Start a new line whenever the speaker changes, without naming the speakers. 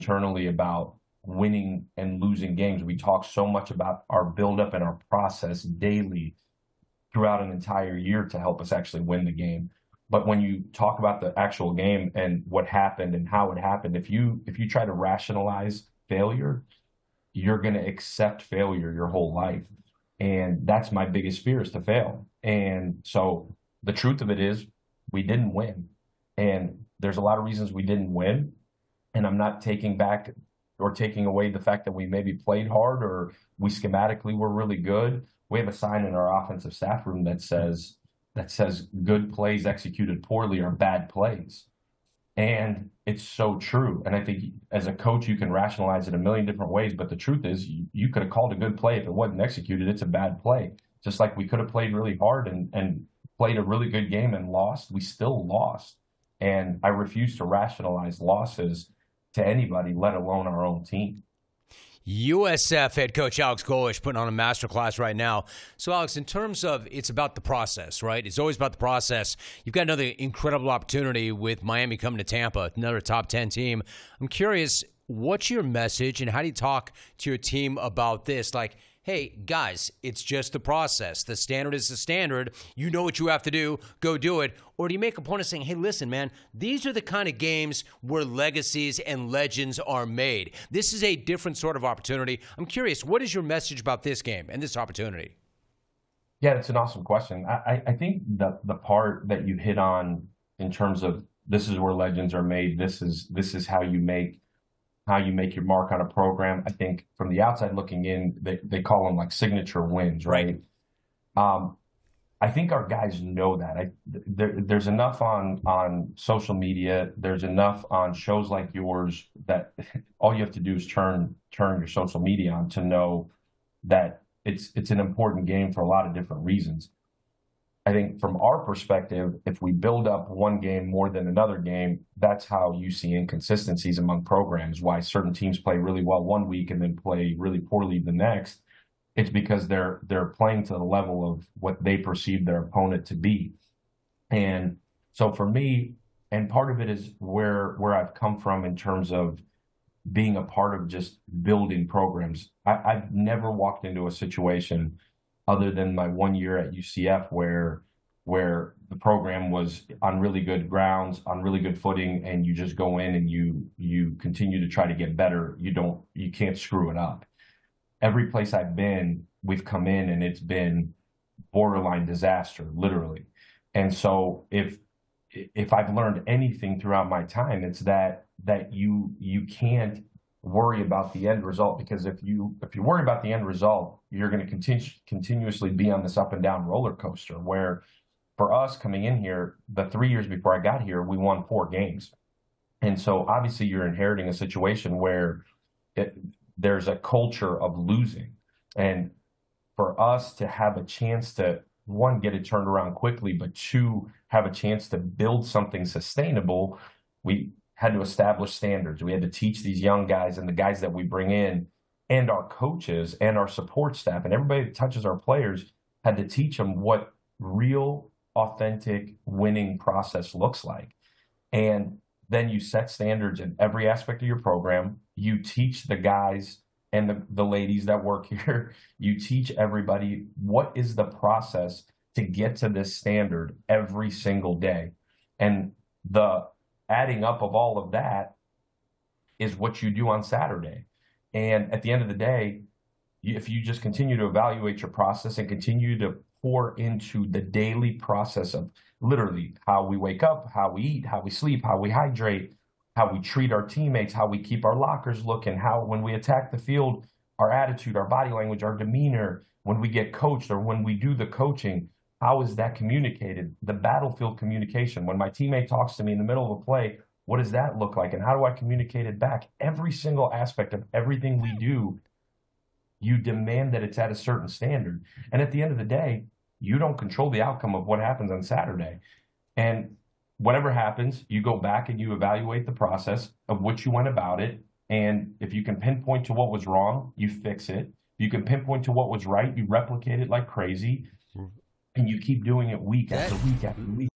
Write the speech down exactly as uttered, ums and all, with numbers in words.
internally about winning and losing games. We talk so much about our buildup and our process daily throughout an entire year to help us actually win the game. But when you talk about the actual game and what happened and how it happened, if you if you try to rationalize failure, you're going to accept failure your whole life. And that's my biggest fear, is to fail. And so the truth of it is we didn't win. And there's a lot of reasons we didn't win. And I'm not taking back or taking away the fact that we maybe played hard or we schematically were really good. We have a sign in our offensive staff room that says that says good plays executed poorly are bad plays. And it's so true. And I think as a coach, you can rationalize it a million different ways. But the truth is, you, you could have called a good play. If it wasn't executed, it's a bad play. Just like we could have played really hard and, and played a really good game and lost, we still lost. And I refuse to rationalize losses to anybody, let alone our own team.
U S F head coach Alex Golesh putting on a masterclass right now. So, Alex, in terms of it's about the process, right? It's always about the process. You've got another incredible opportunity with Miami coming to Tampa, another top ten team. I'm curious, what's your message and how do you talk to your team about this? Like, hey, guys, it's just the process. The standard is the standard. You know what you have to do. Go do it. Or do you make a point of saying, hey, listen, man, these are the kind of games where legacies and legends are made. This is a different sort of opportunity. I'm curious, what is your message about this game and this opportunity?
Yeah, it's an awesome question. I, I think the the part that you hit on in terms of this is where legends are made, this is this is how you make how you make your mark on a program. I think from the outside looking in, they, they call them like signature wins, right? Um, I think our guys know that. I, there, there's enough on on social media. There's enough on shows like yours that all you have to do is turn turn your social media on to know that it's it's an important game for a lot of different reasons. I think from our perspective, if we build up one game more than another game, that's how you see inconsistencies among programs, why certain teams play really well one week and then play really poorly the next. It's because they're they're playing to the level of what they perceive their opponent to be. And so for me, and part of it is where where I've come from in terms of being a part of just building programs. I, I've never walked into a situation other than my one year at U C F where where the program was on really good grounds, on really good footing, and you just go in and you you continue to try to get better. You don't you can't screw it up. Every place I've been, we've come in and it's been borderline disaster, literally. And so if if I've learned anything throughout my time, it's that that you you can't worry about the end result, because if you if you worry about the end result, you're going to continue continuously be on this up and down roller coaster. Where for us coming in here, the three years before I got here, we won four games, and so obviously you're inheriting a situation where it, there's a culture of losing, and for us to have a chance to one get it turned around quickly, but two have a chance to build something sustainable, we had to establish standards. We had to teach these young guys and the guys that we bring in and our coaches and our support staff and everybody that touches our players had to teach them what real, authentic winning process looks like. And then you set standards in every aspect of your program. You teach the guys and the, the ladies that work here, you teach everybody what is the process to get to this standard every single day. And the adding up of all of that is what you do on Saturday. And at the end of the day, if you just continue to evaluate your process and continue to pour into the daily process of literally how we wake up, how we eat, how we sleep, how we hydrate, how we treat our teammates, how we keep our lockers looking, how when we attack the field, our attitude, our body language, our demeanor, when we get coached or when we do the coaching, how is that communicated? The battlefield communication. When my teammate talks to me in the middle of a play, what does that look like? And how do I communicate it back? Every single aspect of everything we do, you demand that it's at a certain standard. And at the end of the day, you don't control the outcome of what happens on Saturday. And whatever happens, you go back and you evaluate the process of which you went about it. And if you can pinpoint to what was wrong, you fix it. If you can pinpoint to what was right, you replicate it like crazy. And you keep doing it week after week after week.